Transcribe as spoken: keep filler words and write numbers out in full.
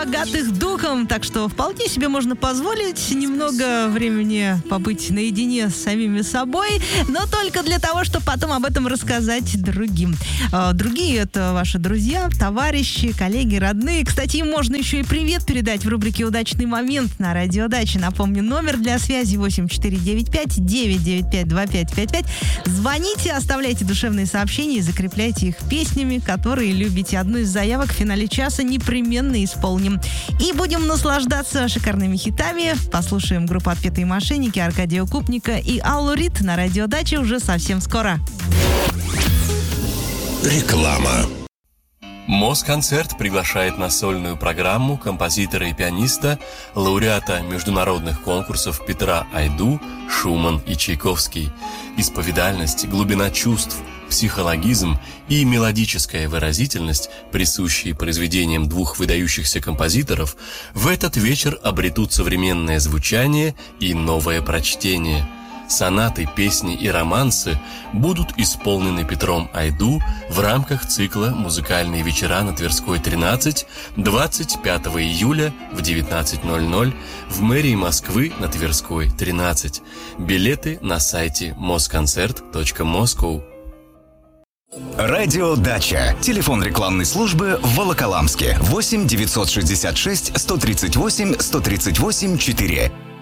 богатых духом, так что вполне себе можно позволить немного времени побыть наедине с самими собой, но только для того, чтобы потом об этом рассказать другим. Другие — это ваши друзья, товарищи, коллеги, родные. Кстати, им можно еще и привет передать в рубрике «Удачный момент» на Радио Дача. Напомню, номер для связи восемь четыре девять пять девять девять пять два пять пять пять. Звоните, оставляйте душевные сообщения и закрепляйте их песнями, которые любите. Одну из заявок в финале часа непременно исполним. И будем наслаждаться шикарными хитами. Послушаем группу «Отпетые мошенники», Аркадия Укупника и Аллу Рид на Радио Дача уже совсем скоро. Реклама. Москонцерт приглашает на сольную программу композитора и пианиста, лауреата международных конкурсов Петра Айду, Шуман и Чайковский. Исповедальность, глубина чувств, психологизм и мелодическая выразительность, присущие произведениям двух выдающихся композиторов, в этот вечер обретут современное звучание и новое прочтение. Сонаты, песни и романсы будут исполнены Петром Айду в рамках цикла «Музыкальные вечера на Тверской, тринадцать» двадцать пятого июля в девятнадцать ноль ноль в мэрии Москвы на Тверской, тринадцать. Билеты на сайте москонцерт точка москоу. Радио Дача. Телефон рекламной службы в Волоколамске. восемь девятьсот шестьдесят шесть сто тридцать восемь сто тридцать восемь четыре.